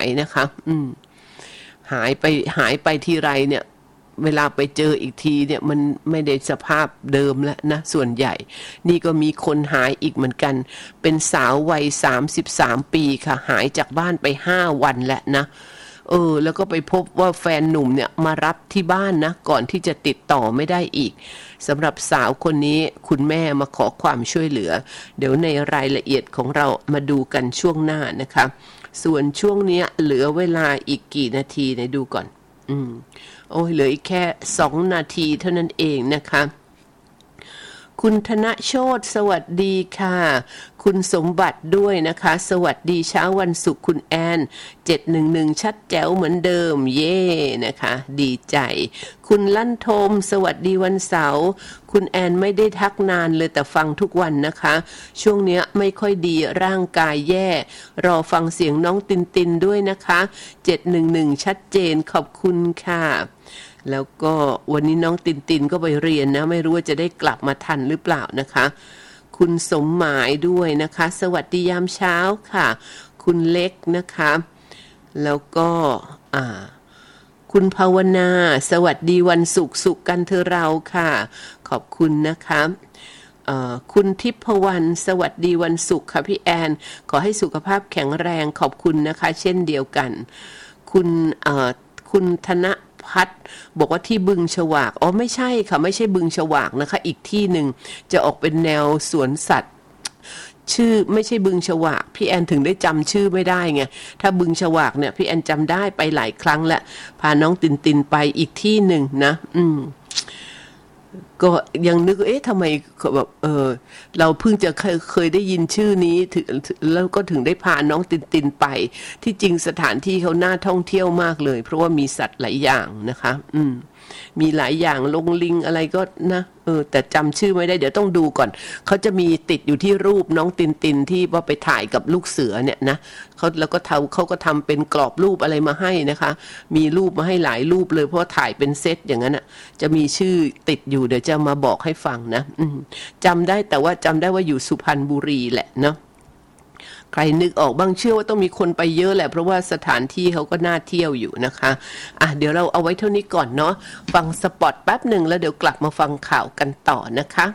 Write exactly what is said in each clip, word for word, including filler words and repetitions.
ายนะคะอืมหายไปหายไปทีไรเนี่ยเวลาไปเจออีกทีเนี่ยมันไม่ได้สภาพเดิมแล้วนะส่วนใหญ่นี่ก็มีคนหายอีกเหมือนกันเป็นสาววัยสามสิบสามปีค่ะหายจากบ้านไปห้าวันแล้วนะเออแล้วก็ไปพบว่าแฟนหนุ่มเนี่ยมารับที่บ้านนะก่อนที่จะติดต่อไม่ได้อีกสำหรับสาวคนนี้คุณแม่มาขอความช่วยเหลือเดี๋ยวในรายละเอียดของเรามาดูกันช่วงหน้านะคะส่วนช่วงนี้เหลือเวลาอีกกี่นาทีไหนดูก่อนอืมโอ้ยเหลืออีกแค่สองนาทีเท่านั้นเองนะคะคุณธนโชติสวัสดีค่ะคุณสมบัติด้วยนะคะสวัสดีเช้าวันศุกร์คุณแอนเจ็ดหนึ่งหนึ่งชัดแจ๋วเหมือนเดิมเย่นะคะดีใจคุณลั่นทมสวัสดีวันเสาร์คุณแอนไม่ได้ทักนานเลยแต่ฟังทุกวันนะคะช่วงเนี้ยไม่ค่อยดีร่างกายแย่รอฟังเสียงน้องตินตินด้วยนะคะเจ็ดหนึ่งหนึ่งชัดเจนขอบคุณค่ะแล้วก็วันนี้น้องตินตินก็ไปเรียนนะไม่รู้ว่าจะได้กลับมาทันหรือเปล่านะคะคุณสมหมายด้วยนะคะสวัสดียามเช้าค่ะคุณเล็กนะคะแล้วก็อ่าคุณภาวนาสวัสดีวันศุกร์สุขกันเธอเราค่ะขอบคุณนะคะคุณทิพวรรณสวัสดีวันศุกร์ค่ะพี่แอนขอให้สุขภาพแข็งแรงขอบคุณนะคะเช่นเดียวกันคุณคุณธนพัฒน์บอกว่าที่บึงฉวากอ๋อไม่ใช่ค่ะไม่ใช่บึงฉวากนะคะอีกที่หนึ่งจะออกเป็นแนวสวนสัตว์ชื่อไม่ใช่บึงฉวากพี่แอนถึงได้จำชื่อไม่ได้ไงถ้าบึงฉวากเนี่ยพี่แอนจำได้ไปหลายครั้งแล้วพาน้องตินตินไปอีกที่หนึ่งนะอืมก็ยังนึกเอ๊ะทำไมแบบเออเราเพิ่งจะเคยเคยได้ยินชื่อนี้ถึงแล้วก็ถึงได้พาน้องตินตินไปที่จริงสถานที่เขาน่าท่องเที่ยวมากเลยเพราะว่ามีสัตว์หลายอย่างนะคะอืมมีหลายอย่างลงลิงอะไรก็นะเออแต่จำชื่อไม่ได้เดี๋ยวต้องดูก่อนเขาจะมีติดอยู่ที่รูปน้องตินตินที่ว่าไปถ่ายกับลูกเสือเนี่ยนะเขาแล้วก็ทำเขาก็ทำเป็นกรอบรูปอะไรมาให้นะคะมีรูปมาให้หลายรูปเลยเพราะถ่ายเป็นเซตอย่างนั้นอ่ะจะมีชื่อติดอยู่เดี๋ยวจะมาบอกให้ฟังนะจำได้แต่ว่าจำได้ว่าอยู่สุพรรณบุรีแหละเนาะใครนึกออกบ้างเชื่อว่าต้องมีคนไปเยอะแหละเพราะว่าสถานที่เขาก็น่าเที่ยวอยู่นะคะอ่ะเดี๋ยวเราเอาไว้เท่านี้ก่อนเนาะฟังสปอตแป๊บหนึ่งแล้วเดี๋ยวกลับมาฟังข่าวกันต่อนะคะ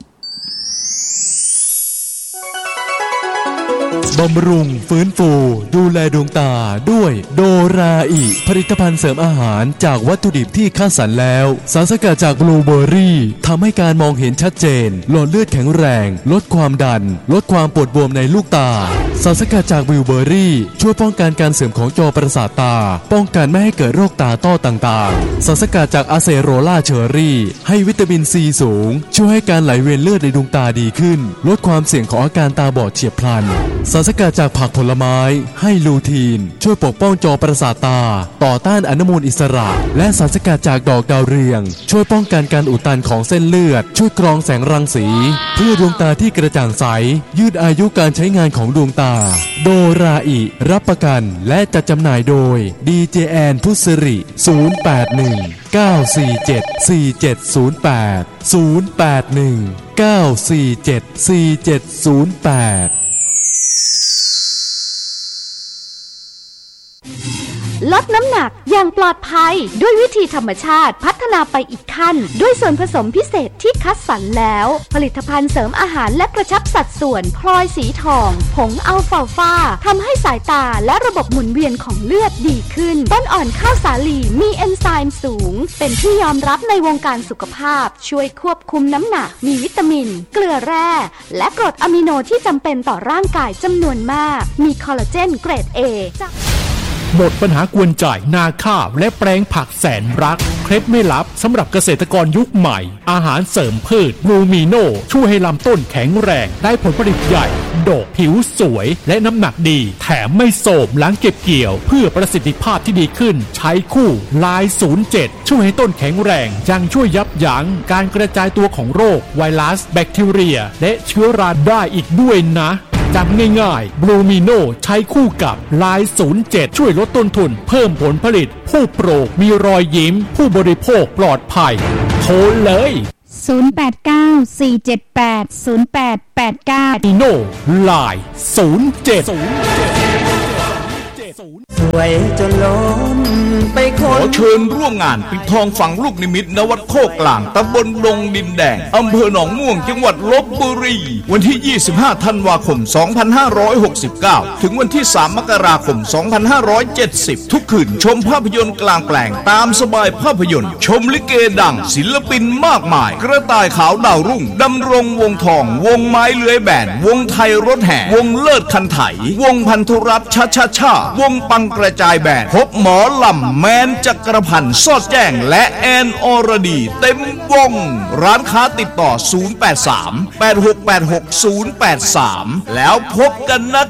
บำรุงฟื้นฟูดูแลดวงตาด้วยโดราอิผลิตภัณฑ์เสริมอาหารจากวัตถุดิบที่คัดสรรแล้วสารสกัดจากบลูเบอร์รี่ทำให้การมองเห็นชัดเจนหลอดเลือดแข็งแรงลดความดันลดความปวดบวมในลูกตาสารสกัดจากบลูเบอร์รี่ช่วยป้องกันการเสื่อมของจอประสาทตาป้องกันไม่ให้เกิดโรคตาต้อต่างๆสารสกัดจากอะเซโรล่าเชอร์รี่ให้วิตามินซีสูงช่วยให้การไหลเวียนเลือดในดวงตาดีขึ้นลดความเสี่ยงของอาการตาบอดเฉียบพลันสารสกัดจากผักผลไม้ให้ลูทีนช่วยปกป้องจอประสาทตาต่อต้านอนุมูลอิสระและสารสกัดจากดอกดาวเรืองช่วยป้องกันการอุดตันของเส้นเลือดช่วยกรองแสงรังสีเพื่อดวงตาที่กระจ่างใสยืดอายุการใช้งานของดวงตาโดราอิรับประกันและจัดจำหน่ายโดย ดี เจ แอน พุสริ ศูนย์ แปด หนึ่ง เก้า สี่ เจ็ด สี่ เจ็ด ศูนย์ แปด ศูนย์ แปด หนึ่ง เก้า สี่ เจ็ด สี่ เจ็ด ศูนย์ แปดลดน้ำหนักอย่างปลอดภัยด้วยวิธีธรรมชาติพัฒนาไปอีกขั้นด้วยส่วนผสมพิเศษที่คัดสรรแล้วผลิตภัณฑ์เสริมอาหารและกระชับสัดส่วนพลอยสีทองผงอัลฟาฟาทำให้สายตาและระบบหมุนเวียนของเลือดดีขึ้นต้นอ่อนข้าวสาลีมีเอนไซม์สูงเป็นที่ยอมรับในวงการสุขภาพช่วยควบคุมน้ำหนักมีวิตามินเกลือแร่และกรดอะมิโนที่จำเป็นต่อร่างกายจำนวนมากมีคอลลาเจนเกรด เอหมดปัญหากวนใจนาข้าวและแปลงผักแสนรักเคล็ดไม่ลับสำหรับเกษตรกรยุคใหม่อาหารเสริมพืชบลูมิโนช่วยให้ลำต้นแข็งแรงได้ผลผลิตใหญ่ดอกผิวสวยและน้ำหนักดีแถมไม่โทรมหลังเก็บเกี่ยวเพื่อประสิทธิภาพที่ดีขึ้นใช้คู่ไลน์ ศูนย์ เจ็ดช่วยให้ต้นแข็งแรงยังช่วยยับยั้งการกระจายตัวของโรคไวรัสแบคทีเรียและเชื้อราได้อีกด้วยนะจำง่ายๆบลูมิโนใช้คู่กับไลน์ ศูนย์ เจ็ดช่วยลดต้นทุนเพิ่มผลผลิตผู้ปลูกมีรอยยิ้มผู้บริโภคปลอดภัยโทรเลยศูนย์ แปด เก้า สี่ เจ็ด แปด ศูนย์ แปด แปด เก้ามิโนไลน์ ศูนย์ เจ็ดสวยจนล้นไปคขอน เชิญร่วมงานปิดทองฝังลูกนิมิตณวัดโคกลางตำบลดงดินแดงอำเภอหนองม่วงจังหวัดลพบุรีวันที่ยี่สิบห้าธันวาคมสองพันห้าร้อยหกสิบเก้าถึงวันที่สามมกราคมสองพันห้าร้อยเจ็ดสิบทุกคืนชมภาพยนตร์กลางแปลงตามสบายภาพยนตร์ชมลิเกดังศิลปินมากมายกระต่ายขาวดาวรุ่งดำรงวงทองวงไม้เลื้อยแบนวงไทยรถแห่วงเลิศคันไถวงพันธุรัตน์ชาชาชาวงปังกระจายแบนพบหมอลำแมนจักรพันธ์สอดแจ้งและแอนอรดีเต็มวงร้านค้าติดต่อศูนย์ แปด สาม แปด หก แปด หก ศูนย์ แปด สามแล้วพบกันนะ